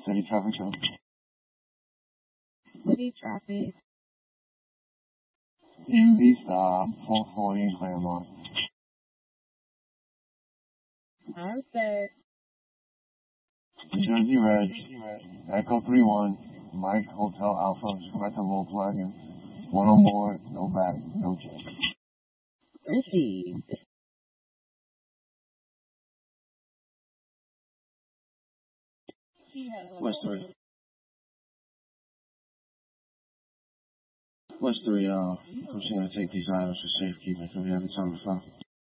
City traffic show. City traffic. East 440 Claremont. Sunset. Jersey Red. Echo 31. Mike Hotel Alpha. Select a Volkswagen. One or more. No back. No check. Received. West 3. West 3, I'm just going to take these items for safekeeping so we have the time to file.